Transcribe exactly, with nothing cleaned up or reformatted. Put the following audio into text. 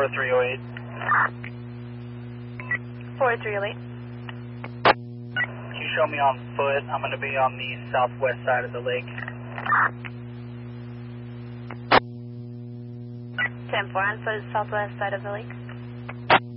three oh eight. four three oh eight. Can you show me on foot? I'm going to be on the southwest side of the lake. ten four on foot, southwest side of the lake.